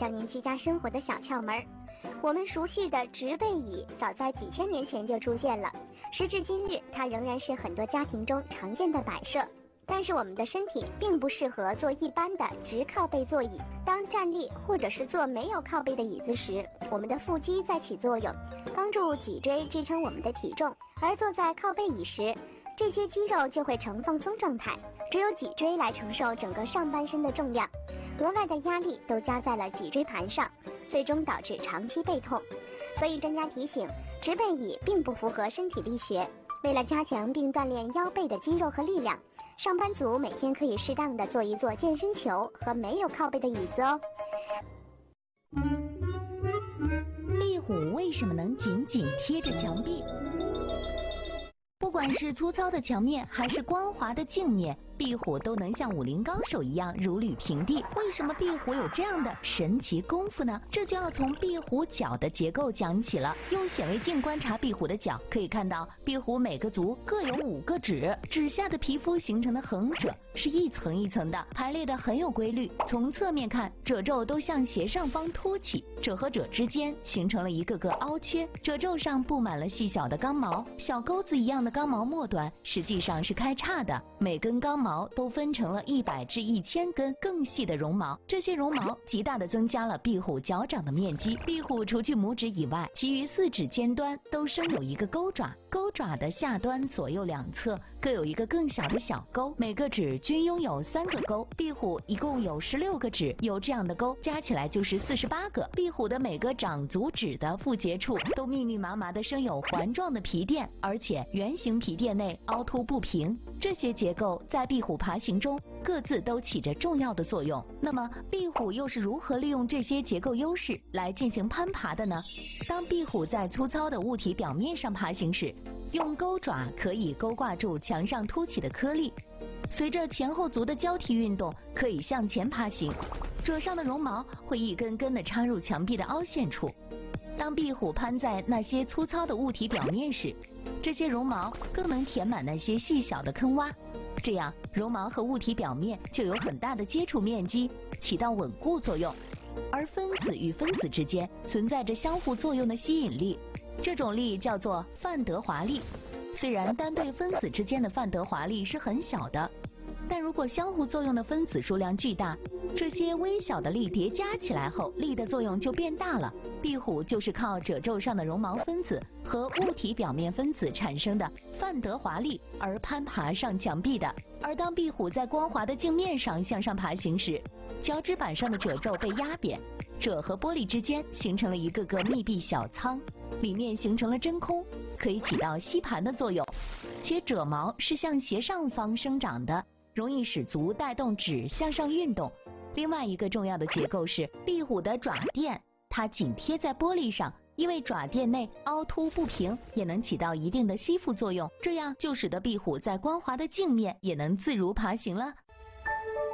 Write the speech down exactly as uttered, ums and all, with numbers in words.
教您居家生活的小窍门。我们熟悉的直背椅早在几千年前就出现了，时至今日它仍然是很多家庭中常见的摆设。但是我们的身体并不适合坐一般的直靠背座椅，当站立或者是坐没有靠背的椅子时，我们的腹肌在起作用，帮助脊椎支撑我们的体重，而坐在靠背椅时，这些肌肉就会呈放松状态，只有脊椎来承受整个上半身的重量，额外的压力都加在了脊椎盘上，最终导致长期背痛。所以专家提醒，直背椅并不符合身体力学。为了加强并锻炼腰背的肌肉和力量，上班族每天可以适当的做一做健身球和没有靠背的椅子哦。 壁虎为什么能紧紧贴着墙壁？不管是粗糙的墙面还是光滑的镜面，壁虎都能像武林高手一样如履平地。为什么壁虎有这样的神奇功夫呢？这就要从壁虎脚的结构讲起了。用显微镜观察壁虎的脚，可以看到壁虎每个足各有五个趾，趾下的皮肤形成的横褶是一层一层的，排列的很有规律。从侧面看，褶皱都向斜上方凸起，褶和褶之间形成了一个个凹缺，褶皱上布满了细小的刚毛，小钩子一样的刚毛末端实际上是开叉的，每根刚毛都分成了一百至一千根更细的绒毛，这些绒毛极大的增加了壁虎脚掌的面积。壁虎除去拇指以外，其余四指尖端都生有一个钩爪，钩爪的下端左右两侧各有一个更小的小钩，每个指均拥有三个钩。壁虎一共有十六个指，有这样的钩加起来就是四十八个。壁虎的每个掌足趾的腹节处都密密麻麻的生有环状的皮垫，而且圆形皮垫内凹凸不平，这些结构在壁虎爬行中各自都起着重要的作用。那么壁虎又是如何利用这些结构优势来进行攀爬的呢？当壁虎在粗糙的物体表面上爬行时，用钩爪可以勾挂住墙上凸起的颗粒，随着前后足的交替运动，可以向前爬行。褶上的绒毛会一根根地插入墙壁的凹陷处。当壁虎攀在那些粗糙的物体表面时，这些绒毛更能填满那些细小的坑洼，这样绒毛和物体表面就有很大的接触面积，起到稳固作用。而分子与分子之间存在着相互作用的吸引力，这种力叫做范德华力。虽然单对分子之间的范德华力是很小的，但如果相互作用的分子数量巨大，这些微小的力叠加起来后，力的作用就变大了。壁虎就是靠褶皱上的绒毛分子和物体表面分子产生的范德华力而攀爬上墙壁的。而当壁虎在光滑的镜面上向上爬行时，脚趾板上的褶皱被压扁，褶和玻璃之间形成了一个个密闭小舱，里面形成了真空，可以起到吸盘的作用。且褶毛是向斜上方生长的，容易使足带动趾向上运动。另外一个重要的结构是壁虎的爪垫，它紧贴在玻璃上，因为爪垫内凹凸不平，也能起到一定的吸附作用，这样就使得壁虎在光滑的镜面也能自如爬行了。